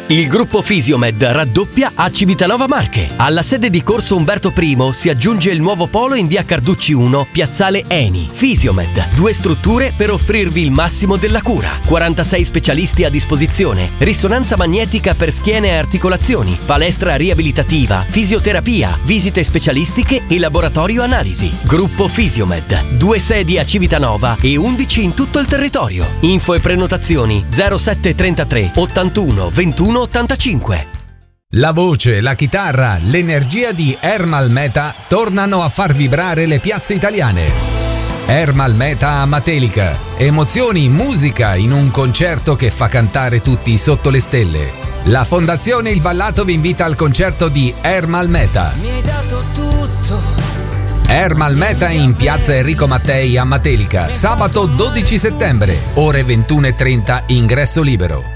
Il gruppo Fisiomed raddoppia a Civitanova Marche. Alla sede di Corso Umberto I si aggiunge il nuovo polo in via Carducci 1, piazzale Eni. Fisiomed, 2 strutture per offrirvi il massimo della cura. 46 specialisti a disposizione. Risonanza magnetica per schiene e articolazioni, palestra riabilitativa, fisioterapia, visite specialistiche e laboratorio analisi. Gruppo Fisiomed, 2 sedi a Civitanova e 11 in tutto il territorio. Info e prenotazioni 0733 81 21 85. La voce, la chitarra, l'energia di Ermal Meta tornano a far vibrare le piazze italiane. Ermal Meta a Matelica. Emozioni, musica in un concerto che fa cantare tutti sotto le stelle. La Fondazione Il Vallato vi invita al concerto di Ermal Meta. Mi hai dato tutto. Ermal Meta in piazza Enrico Mattei a Matelica, sabato 12 settembre, ore 21:30, ingresso libero.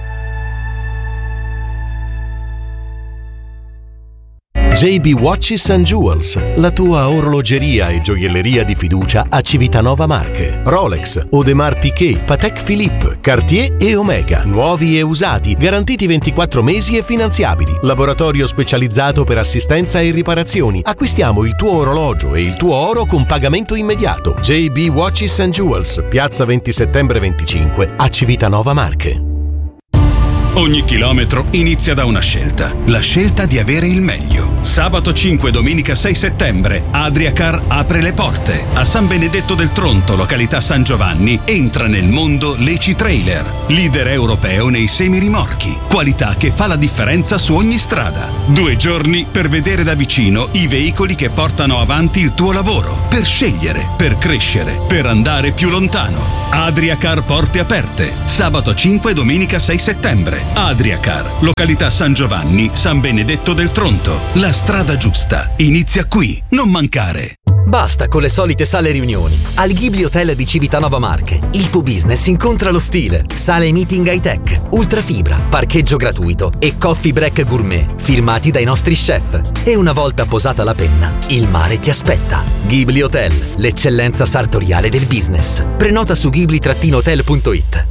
JB Watches and Jewels, la tua orologeria e gioielleria di fiducia a Civitanova Marche. Rolex, Audemars Piguet, Patek Philippe, Cartier e Omega. Nuovi e usati, garantiti 24 mesi e finanziabili. Laboratorio specializzato per assistenza e riparazioni. Acquistiamo il tuo orologio e il tuo oro con pagamento immediato. JB Watches and Jewels, piazza 20 settembre 25 a Civitanova Marche. Ogni chilometro inizia da una scelta, la scelta di avere il meglio. Sabato 5 e domenica 6 settembre, Adriacar apre le porte. A San Benedetto del Tronto, località San Giovanni, entra nel mondo l'Eci Trailer, leader europeo nei semirimorchi. Qualità che fa la differenza su ogni strada. 2 giorni per vedere da vicino i veicoli che portano avanti il tuo lavoro, per scegliere, per crescere, per andare più lontano. Adriacar porte aperte. Sabato 5 e domenica 6 settembre. Adriacar, località San Giovanni, San Benedetto del Tronto. La strada giusta inizia qui, non mancare. Basta con le solite sale riunioni. Al Ghibli Hotel di Civitanova Marche, il tuo business incontra lo stile. Sale meeting high tech, ultrafibra, parcheggio gratuito e coffee break gourmet, firmati dai nostri chef. E una volta posata la penna, il mare ti aspetta. Ghibli Hotel, l'eccellenza sartoriale del business. Prenota su ghibli-hotel.it.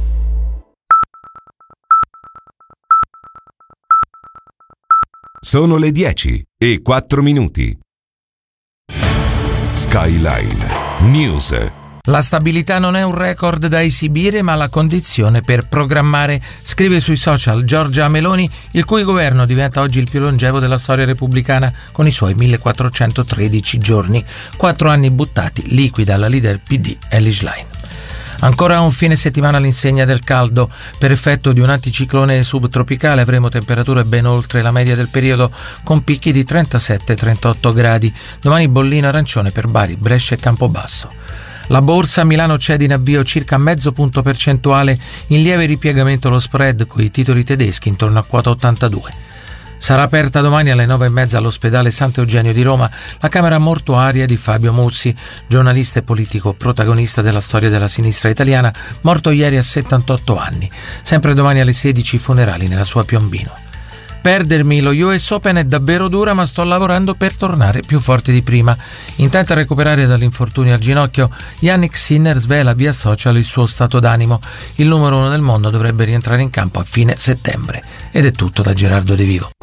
Sono le 10:04. Skyline News. La stabilità non è un record da esibire, ma la condizione per programmare, scrive sui social Giorgia Meloni, il cui governo diventa oggi il più longevo della storia repubblicana con i suoi 1413 giorni, 4 anni buttati, liquida la leader PD Elly Schlein. Ancora un fine settimana all'insegna del caldo. Per effetto di un anticiclone subtropicale avremo temperature ben oltre la media del periodo, con picchi di 37-38 gradi. Domani bollino arancione per Bari, Brescia e Campobasso. La borsa a Milano cede in avvio circa mezzo punto percentuale, in lieve ripiegamento lo spread con i titoli tedeschi intorno a quota 82. Sarà aperta domani alle 9:30 all'ospedale Sant'Eugenio di Roma la camera mortuaria di Fabio Mussi, giornalista e politico protagonista della storia della sinistra italiana, morto ieri a 78 anni. Sempre domani alle 16 i funerali nella sua Piombino. Perdermi lo US Open è davvero dura, ma sto lavorando per tornare più forte di prima. Intenta recuperare dall'infortunio al ginocchio, Jannik Sinner svela via social il suo stato d'animo. Il numero 1 del mondo dovrebbe rientrare in campo a fine settembre. Ed è tutto da Gerardo De Vivo.